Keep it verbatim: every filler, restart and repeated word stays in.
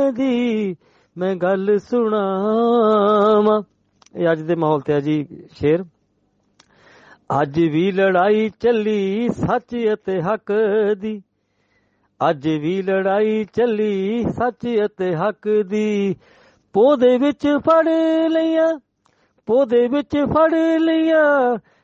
ਦੀ ਮੈਂ ਗੱਲ ਸੁਣਾਵਾਂ। ਇਹ ਅੱਜ ਦੇ ਮਾਹੌਲ ਤੇ ਹੈ ਜੀ ਸ਼ੇਰ। ਅੱਜ ਵੀ ਲੜਾਈ ਚੱਲੀ ਸੱਚ ਅਤੇ ਹੱਕ ਦੀ, ਅੱਜ ਵੀ ਲੜਾਈ ਚੱਲੀ ਸੱਚ ਅਤੇ ਹੱਕ ਦੀ। ਪੋਹ ਦੇ ਵਿੱਚ ਫੜ ਲਈਆਂ, ਪੋਹ ਦੇ ਵਿੱਚ ਫੜ ਲਈਆਂ